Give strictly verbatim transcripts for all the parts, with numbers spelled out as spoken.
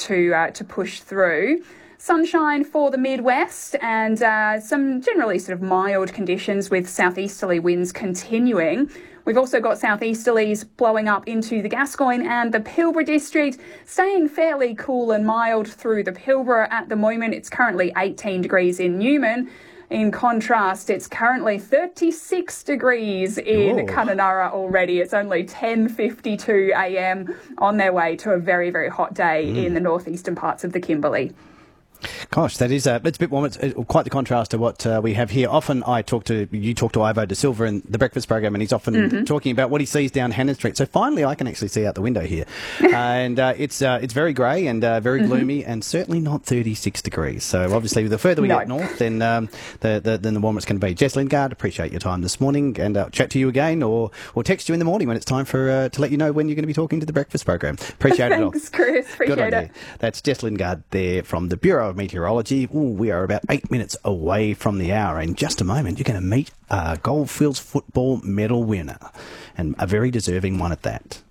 to uh, to push through. Sunshine for the Midwest and uh, some generally sort of mild conditions with southeasterly winds continuing. We've also got southeasterlies blowing up into the Gascoyne and the Pilbara district, staying fairly cool and mild through the Pilbara at the moment. It's currently eighteen degrees in Newman. In contrast, it's currently thirty-six degrees in Whoa. Kununurra already. It's only ten fifty-two a m on their way to a very, very hot day mm. in the northeastern parts of the Kimberley. Gosh, that is uh, it's a bit warm. It's uh, quite the contrast to what uh, we have here. Often I talk to, you talk to Ivo De Silva in the breakfast program, and he's often mm-hmm. talking about what he sees down Hannon Street. So finally I can actually see out the window here. uh, and uh, it's uh, it's very grey and uh, very gloomy mm-hmm. and certainly not thirty-six degrees. So obviously the further we no. get north, then um, the, the, then the warmer it's going to be. Jess Lingard, appreciate your time this morning, and uh, chat to you again or, or text you in the morning when it's time for uh, to let you know when you're going to be talking to the breakfast program. Appreciate it all. Thanks, Chris. Appreciate Good on it. You. That's Jess Lingard there from the Bureau of Meteorology. Ooh, we are about eight minutes away from the hour. In just a moment, you're going to meet a Goldfields football medal winner, and a very deserving one at that.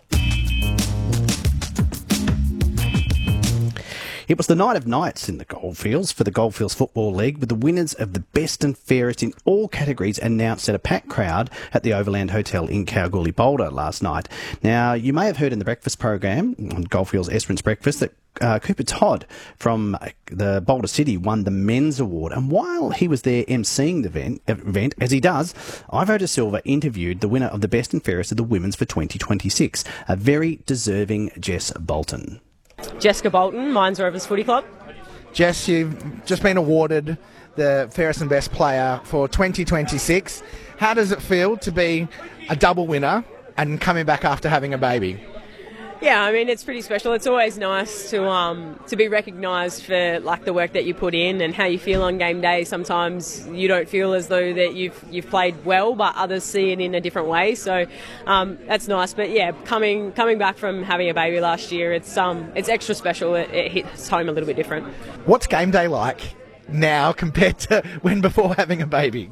It was the night of nights in the Goldfields for the Goldfields Football League, with the winners of the best and fairest in all categories announced at a packed crowd at the Overland Hotel in Kalgoorlie Boulder last night. Now, you may have heard in the breakfast program on Goldfields Esperance Breakfast that Uh, Cooper Todd from the Boulder City won the men's award, and while he was there emceeing the event, event as he does, Ivo De Silva interviewed the winner of the best and fairest of the women's for twenty twenty-six, a very deserving Jess Bolton. Jessica Bolton, Mines Rovers Footy Club. Jess, you've just been awarded the fairest and best player for twenty twenty-six. How does it feel to be a double winner and coming back after having a baby? Yeah, I mean, it's pretty special. It's always nice to um, to be recognised for like the work that you put in and how you feel on game day. Sometimes you don't feel as though that you've you've played well, but others see it in a different way. So um, that's nice. But yeah, coming coming back from having a baby last year, it's um it's extra special. It, it hits home a little bit different. What's game day like now compared to when before having a baby?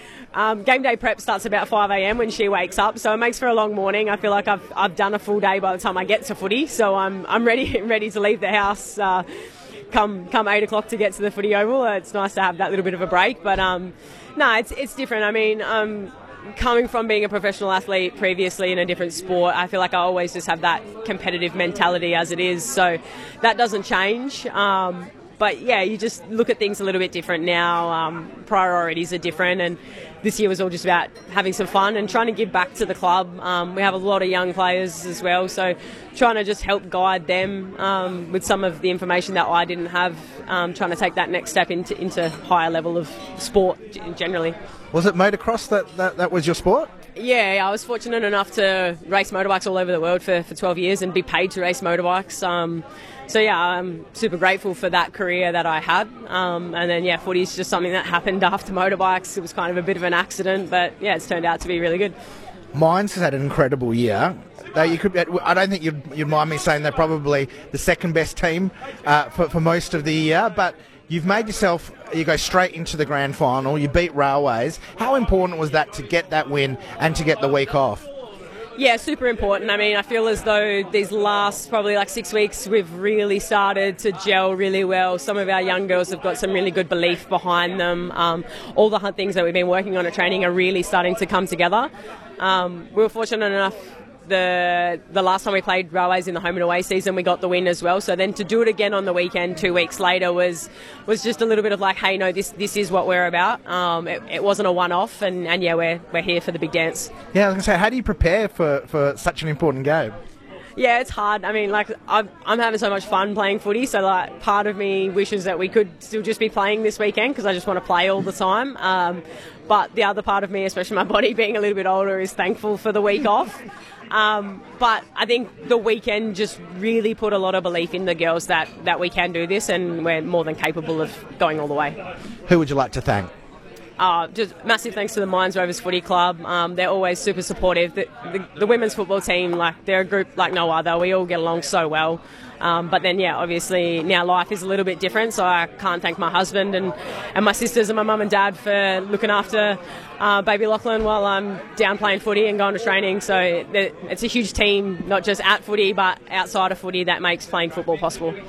Um, game day prep starts about five a m when she wakes up, so it makes for a long morning. I feel like I've I've done a full day by the time I get to footy, so I'm I'm ready ready to leave the house uh, come come eight o'clock to get to the footy oval. It's nice to have that little bit of a break, but um, no, it's it's different. I mean, um, coming from being a professional athlete previously in a different sport, I feel like I always just have that competitive mentality as it is, so that doesn't change. Um, But yeah, you just look at things a little bit different now. Um, priorities are different, and this year was all just about having some fun and trying to give back to the club. Um, we have a lot of young players as well, so trying to just help guide them um, with some of the information that I didn't have, um, trying to take that next step into into higher level of sport generally. Was it motocross that, that, that was your sport? Yeah, I was fortunate enough to race motorbikes all over the world for, for twelve years and be paid to race motorbikes. Um, so yeah, I'm super grateful for that career that I had. Um, and then yeah, footy's just something that happened after motorbikes. It was kind of a bit of an accident, but yeah, it's turned out to be really good. Mines has had an incredible year. Though you could, I don't think you'd, you'd mind me saying they're probably the second best team uh, for, for most of the year, but you've made yourself, you go straight into the grand final, you beat Railways. How important was that to get that win and to get the week off? Yeah, super important. I mean, I feel as though these last probably like six weeks we've really started to gel really well. Some of our young girls have got some really good belief behind them. Um, all the things that we've been working on at training are really starting to come together. Um, we were fortunate enough The the last time we played Railways in the home and away season, we got the win as well. So then to do it again on the weekend two weeks later was was just a little bit of like, hey, no, this this is what we're about. Um, it, it wasn't a one-off, and, and yeah, we're we're here for the big dance. Yeah, I was going to say, how do you prepare for, for such an important game? Yeah, it's hard. I mean, like, I'm, I'm having so much fun playing footy, so, like, part of me wishes that we could still just be playing this weekend because I just want to play all the time. Um, but the other part of me, especially my body being a little bit older, is thankful for the week off. Um, but I think the weekend just really put a lot of belief in the girls that, that we can do this, and we're more than capable of going all the way. Who would you like to thank? Uh, just massive thanks to the Mines Rovers Footy Club. Um, they're always super supportive. The, the, the women's football team, like, they're a group like no other. We all get along so well. Um, but then, yeah, obviously now life is a little bit different, so I can't thank my husband and, and my sisters and my mum and dad for looking after uh, baby Lachlan while I'm down playing footy and going to training. So it's a huge team, not just at footy but outside of footy, that makes playing football possible.